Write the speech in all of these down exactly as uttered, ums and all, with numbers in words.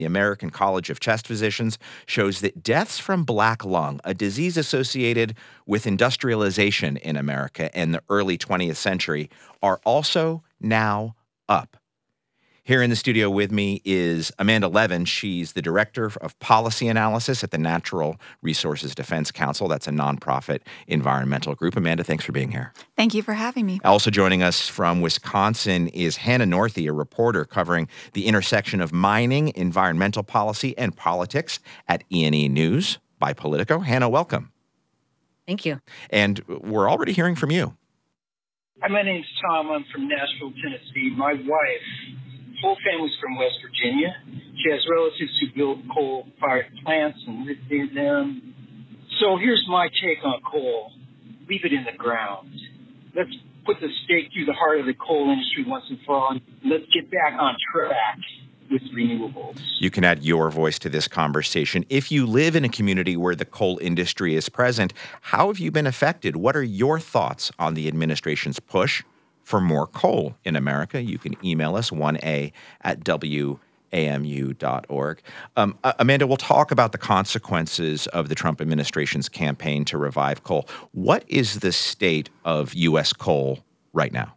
The American College of Chest Physicians shows that deaths from black lung, a disease associated with industrialization in America in the early twentieth century, are also now up. Here in the studio with me is Amanda Levin. She's the Director of Policy Analysis at the Natural Resources Defense Council. That's a nonprofit environmental group. Amanda, thanks for being here. Thank you for having me. Also joining us from Wisconsin is Hannah Northey, a reporter covering the intersection of mining, environmental policy, and politics at E and E News by Politico. Hannah, welcome. Thank you. And we're already hearing from you. Hi, my name's Tom. I'm from Nashville, Tennessee. My wife, whole family's from West Virginia. She has relatives who build coal-fired plants and live near them. So here's my take on coal. Leave it in the ground. Let's put the stake through the heart of the coal industry once and for all. Let's get back on track with renewables. You can add your voice to this conversation. If you live in a community where the coal industry is present, how have you been affected? What are your thoughts on the administration's push for more coal in America? You can email us, one a at w a m u dot org. Um, Amanda, we'll talk about the consequences of the Trump administration's campaign to revive coal. What is the state of U S coal right now?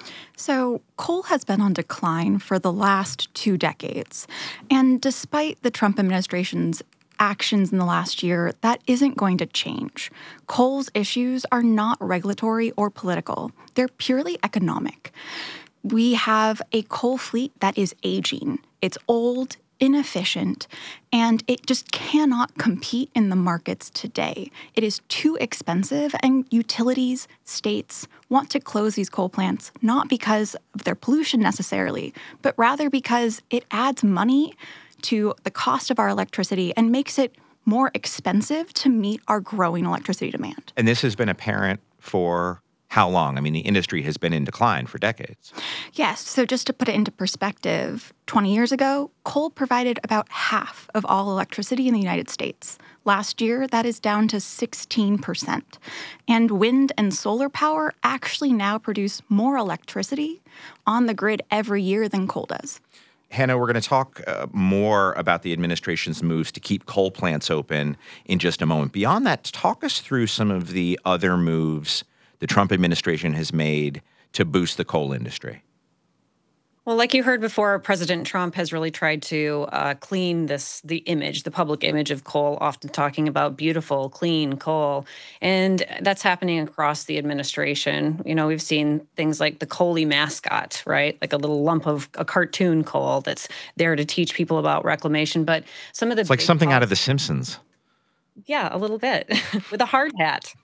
So coal has been on decline for the last two decades. And despite the Trump administration's actions in the last year, that isn't going to change. Coal's issues are not regulatory or political. They're purely economic. We have a coal fleet that is aging. It's old, inefficient, and it just cannot compete in the markets today. It is too expensive, and utilities, states want to close these coal plants not because of their pollution necessarily, but rather because it adds money to the cost of our electricity and makes it more expensive to meet our growing electricity demand. And this has been apparent for how long? I mean, the industry has been in decline for decades. Yes. So just to put it into perspective, twenty years ago, coal provided about half of all electricity in the United States. Last year, that is down to sixteen percent. And wind and solar power actually now produce more electricity on the grid every year than coal does. Hannah, we're going to talk uh, more about the administration's moves to keep coal plants open in just a moment. Beyond that, talk us through some of the other moves the Trump administration has made to boost the coal industry. Well, like you heard before, President Trump has really tried to uh, clean this, the image, the public image of coal, often talking about beautiful, clean coal. And that's happening across the administration. You know, we've seen things like the coaly mascot, right? Like a little lump of a cartoon coal that's there to teach people about reclamation. But some of the It's like something out of The Simpsons. Yeah, a little bit with a hard hat.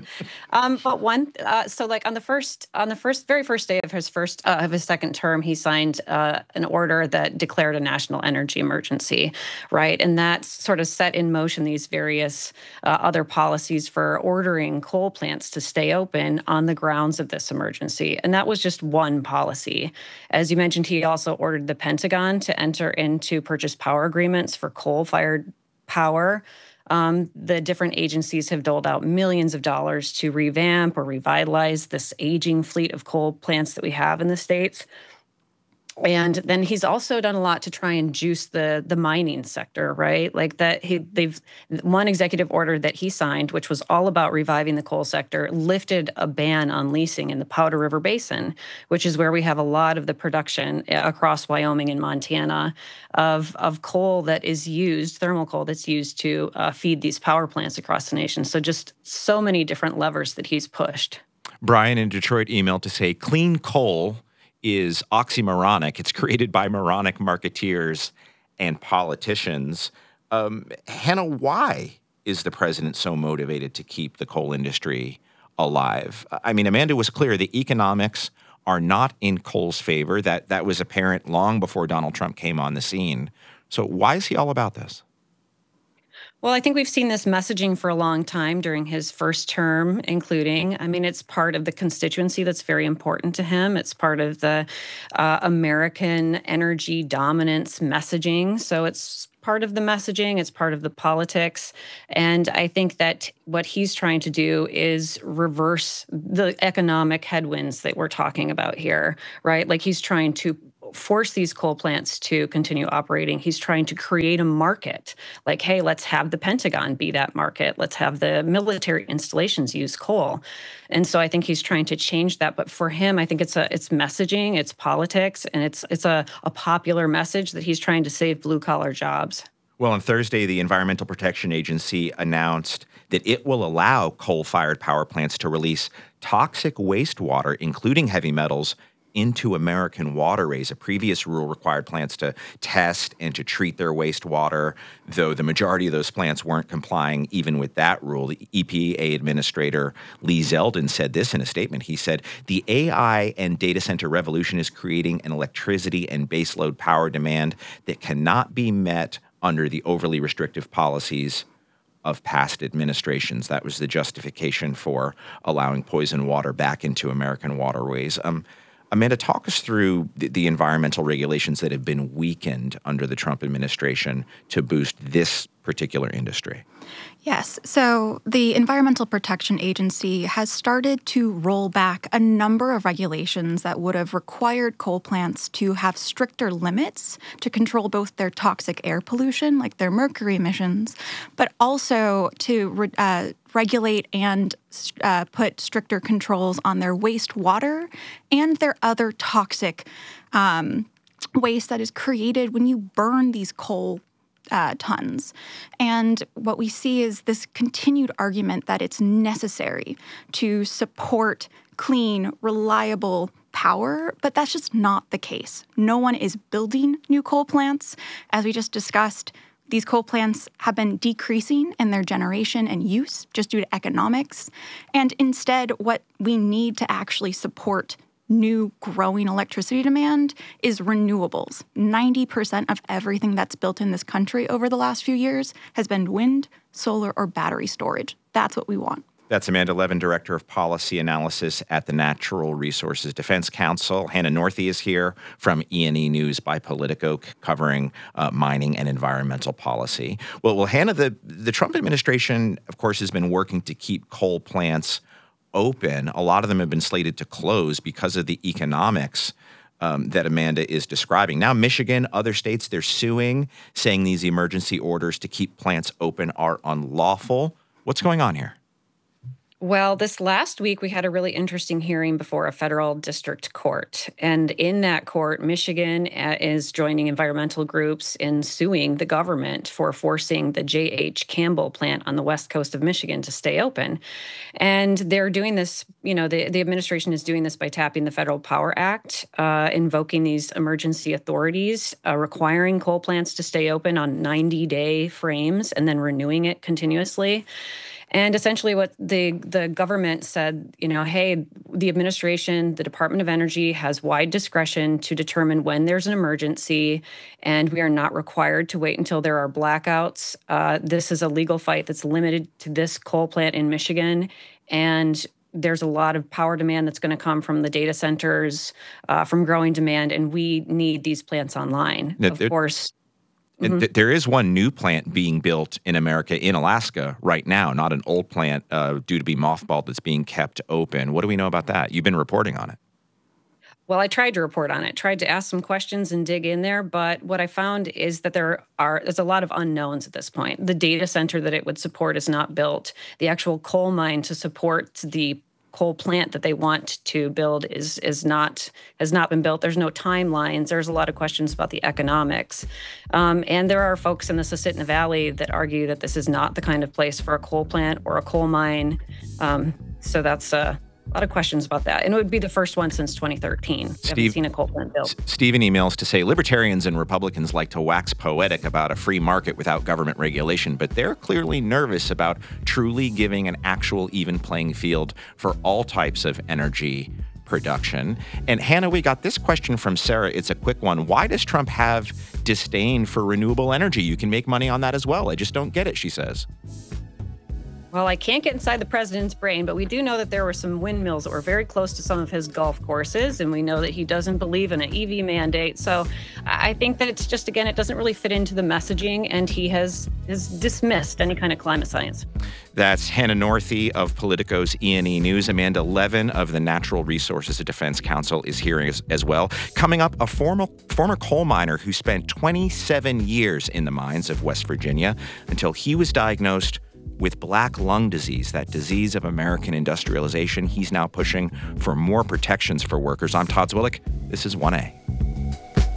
um, but one, uh, so like on the first, on the first, very first day of his first, uh, of his second term, he signed uh, an order that declared a national energy emergency, right? And that sort of set in motion these various uh, other policies for ordering coal plants to stay open on the grounds of this emergency. And that was just one policy. As you mentioned, he also ordered the Pentagon to enter into purchase power agreements for coal-fired power. Um, the different agencies have doled out millions of dollars to revamp or revitalize this aging fleet of coal plants that we have in the states. And then he's also done a lot to try and juice the the mining sector, right? Like that he they've one executive order that he signed, which was all about reviving the coal sector, lifted a ban on leasing in the Powder River Basin, which is where we have a lot of the production across Wyoming and Montana of of coal that is used, thermal coal that's used to uh, feed these power plants across the nation. So just so many different levers that he's pushed. Brian in Detroit emailed to say clean coal is oxymoronic. It's created by moronic marketeers and politicians. Um, Hannah, why is the president so motivated to keep the coal industry alive? I mean, Amanda was clear the economics are not in coal's favor. That, that was apparent long before Donald Trump came on the scene. So why is he all about this? Well, I think we've seen this messaging for a long time during his first term, including, I mean, it's part of the constituency that's very important to him. It's part of the uh, American energy dominance messaging. So it's part of the messaging, it's part of the politics. And I think that what he's trying to do is reverse the economic headwinds that we're talking about here, right? Like he's trying to force these coal plants to continue operating. He's trying to create a market. Like, hey, let's have the Pentagon be that market. Let's have the military installations use coal. And so I think he's trying to change that. But for him, I think it's a it's messaging, it's politics, and it's it's a, a popular message that he's trying to save blue collar jobs. Well, on Thursday, the Environmental Protection Agency announced that it will allow coal-fired power plants to release toxic wastewater, including heavy metals, into American waterways. A previous rule required plants to test and to treat their wastewater, though the majority of those plants weren't complying even with that rule. The E P A Administrator Lee Zeldin said this in a statement. He said, the A I and data center revolution is creating an electricity and baseload power demand that cannot be met under the overly restrictive policies of past administrations. That was the justification for allowing poison water back into American waterways. Um, Amanda, talk us through the, the environmental regulations that have been weakened under the Trump administration to boost this particular industry. Yes. So the Environmental Protection Agency has started to roll back a number of regulations that would have required coal plants to have stricter limits to control both their toxic air pollution, like their mercury emissions, but also to re- uh, regulate and uh, put stricter controls on their wastewater and their other toxic um, waste that is created when you burn these coal Uh, tons. And what we see is this continued argument that it's necessary to support clean, reliable power, but that's just not the case. No one is building new coal plants. As we just discussed, these coal plants have been decreasing in their generation and use just due to economics. And instead, what we need to actually support new growing electricity demand is renewables. ninety percent of everything that's built in this country over the last few years has been wind, solar, or battery storage. That's what we want. That's Amanda Levin, Director of Policy Analysis at the Natural Resources Defense Council. Hannah Northey is here from E and E News by Politico, covering uh, mining and environmental policy. Well, well, Hannah, the, the Trump administration, of course, has been working to keep coal plants open. A lot of them have been slated to close because of the economics um, that Amanda is describing. Now, Michigan, other states, they're suing, saying these emergency orders to keep plants open are unlawful. What's going on here? Well, this last week, we had a really interesting hearing before a federal district court. And in that court, Michigan is joining environmental groups in suing the government for forcing the J H Campbell plant on the west coast of Michigan to stay open. And they're doing this, you know, the, the administration is doing this by tapping the Federal Power Act, uh, invoking these emergency authorities, uh, requiring coal plants to stay open on ninety-day frames and then renewing it continuously. And essentially what the, the government said, you know, hey, the administration, the Department of Energy has wide discretion to determine when there's an emergency, and we are not required to wait until there are blackouts. Uh, this is a legal fight that's limited to this coal plant in Michigan, and there's a lot of power demand that's going to come from the data centers, uh, from growing demand, and we need these plants online. Now, of course. Mm-hmm. Th- there is one new plant being built in America, in Alaska, right now, not an old plant uh, due to be mothballed that's being kept open. What do we know about that? You've been reporting on it. Well, I tried to report on it, tried to ask some questions and dig in there, but what I found is that there are there's a lot of unknowns at this point. The data center that it would support is not built. The actual coal mine to support the coal plant that they want to build is is not has not been built. There's no timelines. There's a lot of questions about the economics. Um, and there are folks in the Susitna Valley that argue that this is not the kind of place for a coal plant or a coal mine. Um, so that's uh, a lot of questions about that. And it would be the first one since twenty thirteen. We Steve, haven't seen a coal plant built. Stephen emails to say libertarians and Republicans like to wax poetic about a free market without government regulation, but they're clearly nervous about truly giving an actual even playing field for all types of energy production. And Hannah, we got this question from Sarah. It's a quick one. Why does Trump have disdain for renewable energy? You can make money on that as well. I just don't get it, she says. Well, I can't get inside the president's brain, but we do know that there were some windmills that were very close to some of his golf courses, and we know that he doesn't believe in an E V mandate. So I think that it's just, again, it doesn't really fit into the messaging, and he has, has dismissed any kind of climate science. That's Hannah Northey of Politico's E and E News. Amanda Levin of the Natural Resources Defense Council is here as, as well. Coming up, a former, former coal miner who spent twenty-seven years in the mines of West Virginia until he was diagnosed with black lung disease, that disease of American industrialization. He's now pushing for more protections for workers. I'm Todd Zwillich. This is one A.